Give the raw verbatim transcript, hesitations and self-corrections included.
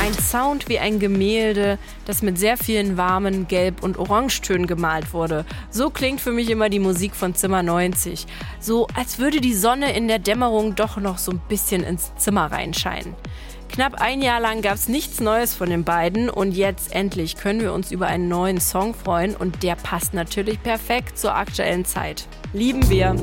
Ein Sound wie ein Gemälde, das mit sehr vielen warmen Gelb- und Orangetönen gemalt wurde. So klingt für mich immer die Musik von Zimmer neunzig. So als würde die Sonne in der Dämmerung doch noch so ein bisschen ins Zimmer reinscheinen. Knapp ein Jahr lang gab es nichts Neues von den beiden und jetzt endlich können wir uns über einen neuen Song freuen und der passt natürlich perfekt zur aktuellen Zeit. Lieben wir.